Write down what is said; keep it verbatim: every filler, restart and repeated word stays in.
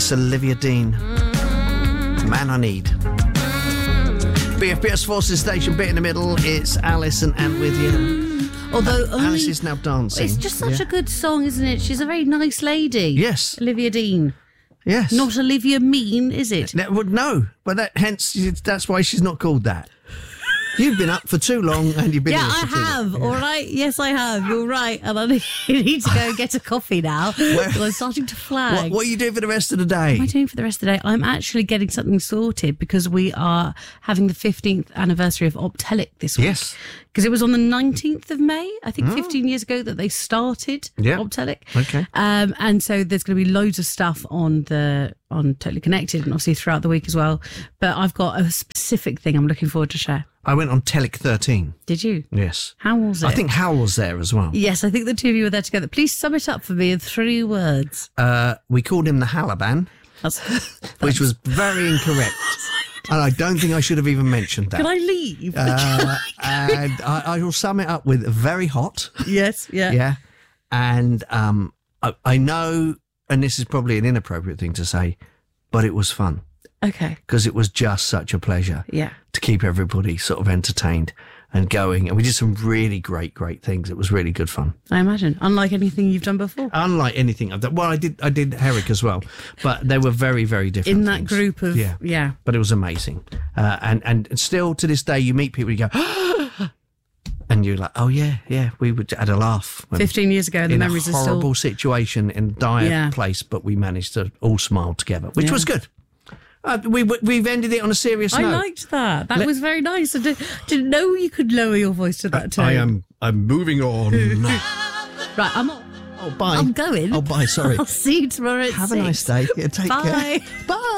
It's Olivia Dean. Man I Need. B F B S Forces Station, bit in the middle. It's Alice and Ant with you. Although uh, only, Alice is now dancing. It's just such yeah. a good song, isn't it? She's a very nice lady. Yes. Olivia Dean. Yes. Not Olivia Mean, is it? No, well, no, but that, hence that's why she's not called that. You've been up for too long and you've been Yeah, here I for too have. long. All right. Yes, I have. You're right. And I need to go and get a coffee now. Because I'm starting to flag. What, what are you doing for the rest of the day? What am I doing for the rest of the day? I'm actually getting something sorted because we are having the fifteenth anniversary of Optelic this week. Yes. Because it was on the nineteenth of May, I think, fifteen years ago that they started Yeah. Optelic. Okay. Um, and so there's going to be loads of stuff on the on Totally Connected and obviously throughout the week as well. But I've got a specific thing I'm looking forward to share. I went on Telic thirteen. Did you? Yes. How was it? I think Hal was there as well. Yes, I think the two of you were there together. Please sum it up for me in three words. Uh, we called him the Halaban, That's, which was very incorrect. And I don't think I should have even mentioned that. Can I leave? Uh, and I, I will sum it up with very hot. Yes, yeah. Yeah. And um, I, I know, and this is probably an inappropriate thing to say, but it was fun Okay. because it was just such a pleasure Yeah. to keep everybody sort of entertained and going. And we did some really great, great things. It was really good fun. I imagine. Unlike anything you've done before. Unlike anything I've done. Well, I did, I did Herrick as well, but they were very, very different In that things. group of, Yeah. yeah. But it was amazing. Uh, and, and still to this day, you meet people, you go, and you're like, oh, yeah, yeah, we would had a laugh. when- fifteen years ago, the in memories a are still... horrible situation in a dire Yeah. place, but we managed to all smile together, which Yeah. was good. Uh, we, we've ended it on a serious I note. liked that. That Let- was very nice. I did, didn't know you could lower your voice to that tone. I am. I'm moving on. Right, I'm on. Oh, bye. I'm going. Oh, bye. Sorry. I'll see you tomorrow at Have six. a nice day. Yeah, take Bye. care. Bye.